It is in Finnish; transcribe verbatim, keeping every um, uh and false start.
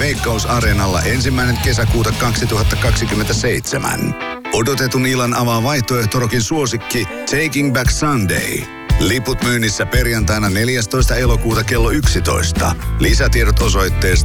Veikkaus-areenalla ensimmäinen kesäkuuta kaksituhattakaksikymmentäseitsemän. Odotetun illan avaa vaihtoehtorokin suosikki Taking Back Sunday. Liput myynnissä perjantaina neljästoista elokuuta kello yksitoista. Lisätiedot osoitteesta